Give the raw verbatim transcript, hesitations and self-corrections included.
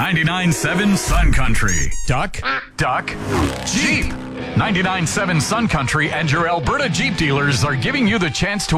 ninety-nine point seven Sun Country. Duck? Duck. Jeep. ninety-nine point seven Sun Country and your Alberta Jeep dealers are giving you the chance to